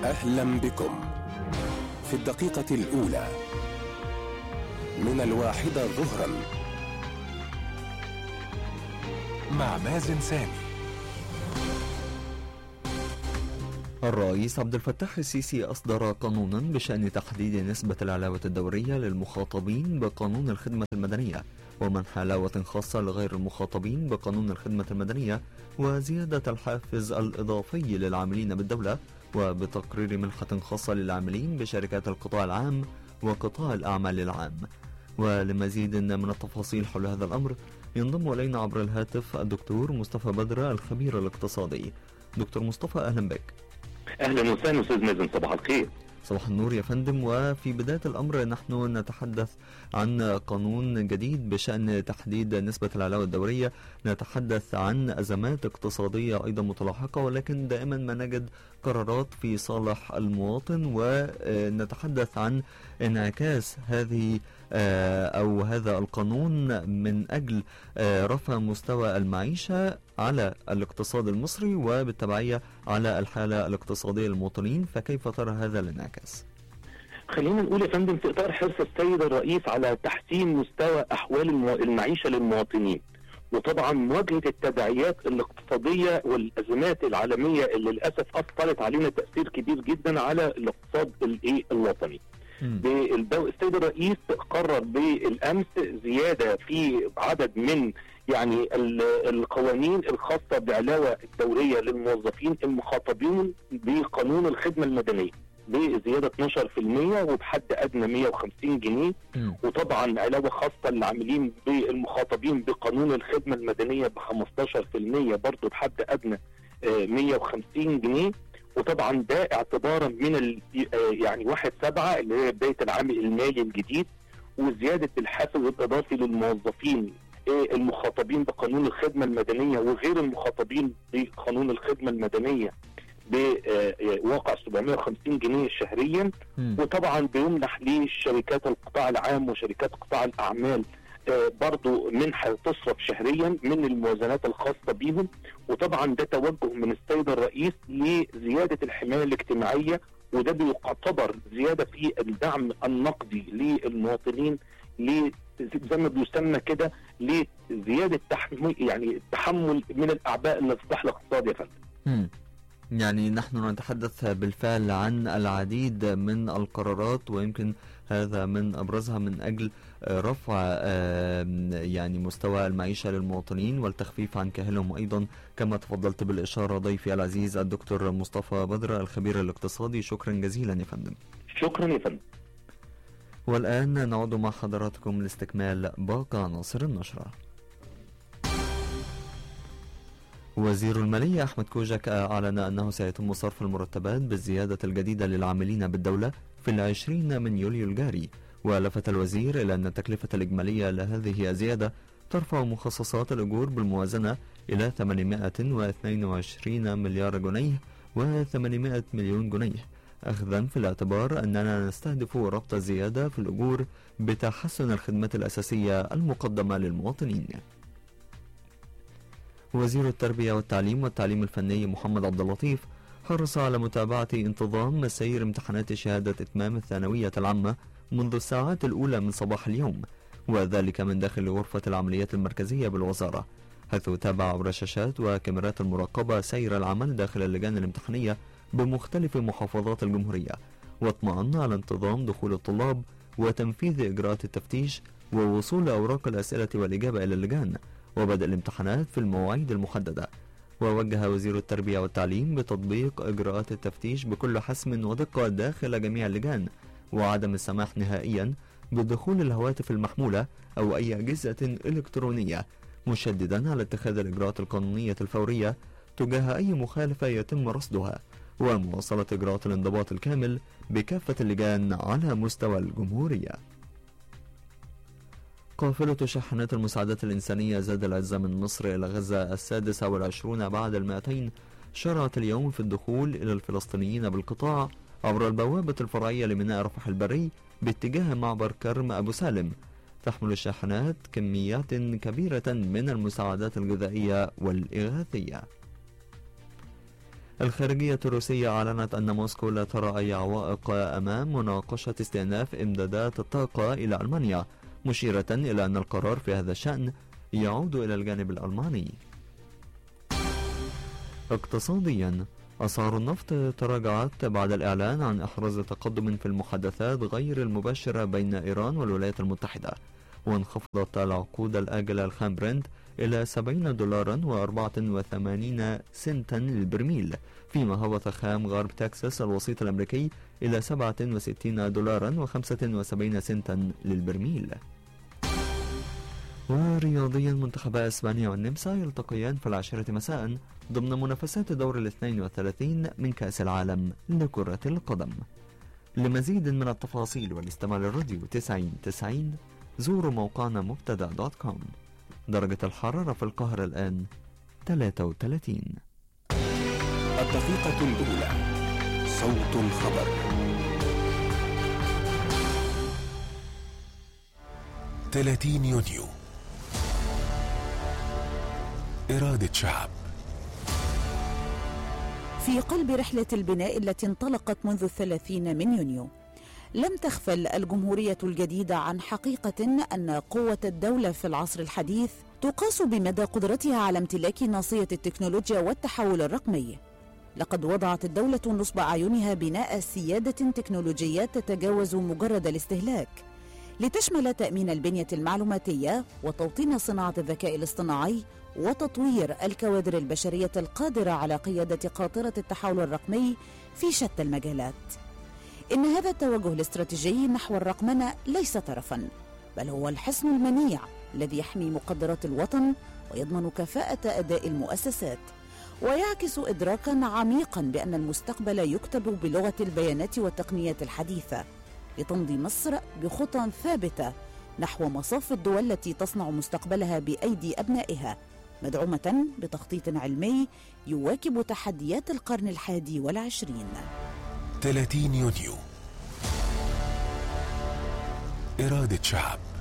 أهلا بكم في الدقيقة الأولى من 1:00 ظهرا مع مازن سامي. الرئيس عبد الفتاح السيسي أصدر قانونا بشأن تحديد نسبة العلاوة الدورية للمخاطبين بقانون الخدمة المدنية، ومنح علاوة خاصة لغير المخاطبين بقانون الخدمة المدنية، وزيادة الحافز الإضافي للعاملين بالدولة، وبتقرير منحة خاصة للعاملين بشركات القطاع العام وقطاع الأعمال العام. ولمزيد من التفاصيل حول هذا الأمر ينضم إلينا عبر الهاتف الدكتور مصطفى بدر الخبير الاقتصادي. دكتور مصطفى، أهلا بك. اهلا وسهلا استاذ مازن، صباح الخير. صباح النور يا فندم. وفي بداية الأمر نحن نتحدث عن قانون جديد بشأن تحديد نسبة العلاوة الدورية، نتحدث عن أزمات اقتصادية أيضا متلاحقة، ولكن دائما ما نجد قرارات في صالح المواطن، ونتحدث عن انعكاس هذه أو هذا القانون من أجل رفع مستوى المعيشة على الاقتصاد المصري وبالتبعية على الحالة الاقتصادية للمواطنين. فكيف ترى هذا الانعكاس؟ خلينا نقول يا فندم، في إطار حرص السيد الرئيس على تحسين مستوى أحوال المعيشة للمواطنين، وطبعا مواجهة التداعيات الاقتصادية والأزمات العالمية اللي للأسف أثرت علينا تأثير كبير جدا على الاقتصاد الوطني. السيد الرئيس قرر بالأمس زيادة في عدد من القوانين الخاصة بعلاوة الدورية للموظفين المخاطبين بقانون الخدمة المدنية بزيادة 12% وبحد أدنى 150 جنيه، وطبعا علاوة خاصة للعاملين بالمخاطبين بقانون الخدمة المدنية ب 15% برضو بحد أدنى 150 جنيه. وطبعا ده اعتبارا من 1/7 اللي هي بداية العام المالي الجديد، وزيادة الحافز الإضافي للموظفين المخاطبين بقانون الخدمة المدنية وغير المخاطبين بقانون الخدمة المدنية بواقع 750 جنيه شهريا. وطبعا بيمنح لشركات القطاع العام وشركات قطاع الأعمال برضو منحة تصرف شهريا من الموازنات الخاصة بهم. وطبعا ده توجه من السيد الرئيس لزيادة الحماية الاجتماعية، وده بيعتبر زيادة في الدعم النقدي للمواطنين زي ما بيسمى كده لزيادة التحمل من الأعباء اللي تصبح الاقتصاد يا فندم. يعني نحن نتحدث بالفعل عن العديد من القرارات، ويمكن هذا من أبرزها من أجل رفع مستوى المعيشة للمواطنين والتخفيف عن كاهلهم، أيضا كما تفضلت بالإشارة ضيفي العزيز الدكتور مصطفى بدر الخبير الاقتصادي. شكرا جزيلا يا فندم. شكرا يا فندم. والآن نعود مع حضراتكم لاستكمال باقي عناصر النشرة. وزير المالية أحمد كوجك أعلن أنه سيتم صرف المرتبات بالزيادة الجديدة للعاملين بالدولة في 20 من يوليو الجاري. ولفت الوزير إلى أن التكلفة الإجمالية لهذه الزيادة ترفع مخصصات الأجور بالموازنة إلى 822 مليار جنيه و800 مليون جنيه، أخذا في الاعتبار أننا نستهدف ربط الزيادة في الأجور بتحسن الخدمات الأساسية المقدمة للمواطنين. وزير التربية والتعليم الفني محمد عبد اللطيف حرص على متابعة انتظام سير امتحانات شهادة إتمام الثانوية العامة منذ الساعات الأولى من صباح اليوم، وذلك من داخل غرفة العمليات المركزية بالوزارة، حيث تابع عبر شاشات وكاميرات المراقبة سير العمل داخل اللجان الامتحانية بمختلف محافظات الجمهورية، واطمأن على انتظام دخول الطلاب وتنفيذ إجراءات التفتيش ووصول أوراق الأسئلة والإجابة إلى اللجان وبدء الامتحانات في المواعيد المحددة. ووجه وزير التربية والتعليم بتطبيق إجراءات التفتيش بكل حسم ودقة داخل جميع اللجان، وعدم السماح نهائيا بدخول الهواتف المحمولة أو أي أجهزة إلكترونية، مشددا على اتخاذ الإجراءات القانونية الفورية تجاه أي مخالفة يتم رصدها، ومواصلة إجراءات الانضباط الكامل بكافة اللجان على مستوى الجمهورية. قافلة شاحنات المساعدات الإنسانية زاد العزة من مصر إلى غزة 26 بعد 200 شرعت اليوم في الدخول إلى الفلسطينيين بالقطاع عبر البوابة الفرعية لميناء رفح البري باتجاه معبر كرم أبو سالم. تحمل الشاحنات كميات كبيرة من المساعدات الغذائية والإغاثية. الخارجية الروسية أعلنت أن موسكو لا ترى أي عوائق أمام مناقشة استئناف إمدادات الطاقة إلى ألمانيا، مشيرة إلى أن القرار في هذا الشأن يعود إلى الجانب الألماني. اقتصاديا، أسعار النفط تراجعت بعد الإعلان عن إحراز تقدم في المحادثات غير المباشرة بين إيران والولايات المتحدة، وانخفضت العقود الآجلة الخام برنت إلى $70.84 للبرميل، فيما هبط خام غرب تكساس الوسيط الأمريكي إلى $67.75 للبرميل. ورياضيا، منتخبا إسبانيا والنمسا يلتقيان في 10 مساء ضمن منافسات دور 32 من كأس العالم لكرة القدم. لمزيد من التفاصيل والاستماع للراديو 90 زوروا موقعنا مبتدأ.com. درجة الحرارة في القاهرة الآن 33. الدقيقة الأولى، صوت الخبر. 30 يونيو، إرادة شعب. في قلب رحلة البناء التي انطلقت منذ 30 من يونيو، لم تغفل الجمهورية الجديدة عن حقيقة أن قوة الدولة في العصر الحديث تقاس بمدى قدرتها على امتلاك ناصية التكنولوجيا والتحول الرقمي. لقد وضعت الدولة نصب أعينها بناء سيادة تكنولوجية تتجاوز مجرد الاستهلاك، لتشمل تأمين البنية المعلوماتية وتوطين صناعة الذكاء الاصطناعي وتطوير الكوادر البشرية القادرة على قيادة قاطرة التحول الرقمي في شتى المجالات. إن هذا التوجه الاستراتيجي نحو الرقمنة ليس ترفاً، بل هو الحصن المنيع الذي يحمي مقدرات الوطن ويضمن كفاءة أداء المؤسسات، ويعكس إدراكاً عميقاً بأن المستقبل يكتب بلغة البيانات والتقنيات الحديثة، لتمضي مصر بخطى ثابتة نحو مصاف الدول التي تصنع مستقبلها بأيدي أبنائها، مدعومة بتخطيط علمي يواكب تحديات القرن 21. 30 يونيو، إرادة شعب.